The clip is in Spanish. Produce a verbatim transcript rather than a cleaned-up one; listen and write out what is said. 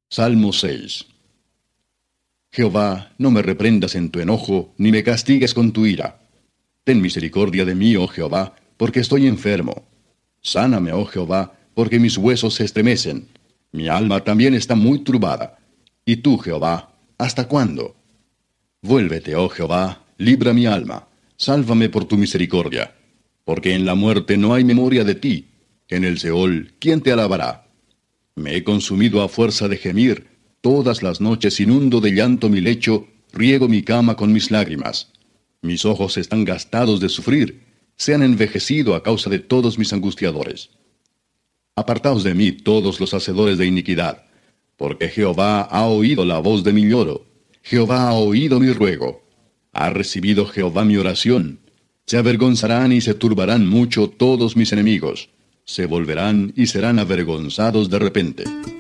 Salmo seis. Jehová, no me reprendas en tu enojo, ni me castigues con tu ira. Ten misericordia de mí, oh Jehová, porque estoy enfermo. Sáname, oh Jehová, porque mis huesos se estremecen. Mi alma también está muy turbada. Y tú, Jehová, ¿hasta cuándo? Vuélvete, oh Jehová, libra mi alma. Sálvame por tu misericordia. Porque en la muerte no hay memoria de ti. En el Seol, ¿quién te alabará? Me he consumido a fuerza de gemir. Todas las noches inundo de llanto mi lecho, riego mi cama con mis lágrimas. Mis ojos están gastados de sufrir, se han envejecido a causa de todos mis angustiadores. Apartaos de mí todos los hacedores de iniquidad, porque Jehová ha oído la voz de mi lloro, Jehová ha oído mi ruego. Ha recibido Jehová mi oración. Se avergonzarán y se turbarán mucho todos mis enemigos. Se volverán y serán avergonzados de repente.